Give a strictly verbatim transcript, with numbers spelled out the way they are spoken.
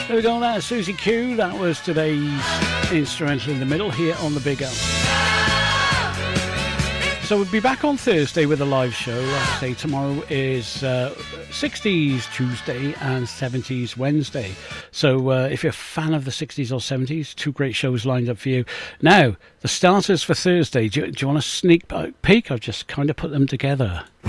There we go, that's Susie Q. That was today's instrumental in the middle here on the Big O. So we'll be back on Thursday with a live show. Like I say, tomorrow is uh, sixties Tuesday and seventies Wednesday. So uh, if you're a fan of the sixties or seventies, two great shows lined up for you. Now, the starters for Thursday. Do you, do you want a sneak peek? I've just kind of put them together.